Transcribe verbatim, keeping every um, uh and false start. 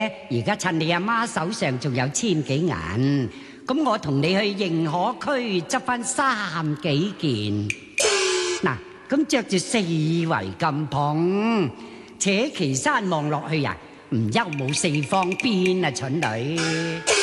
而家趁你阿媽手上仲有千幾銀，咁我同你去認可區執翻三幾件。嗱，咁着住四圍咁蓬，扯旗山望落去啊，唔憂冇四方邊啊，蠢女。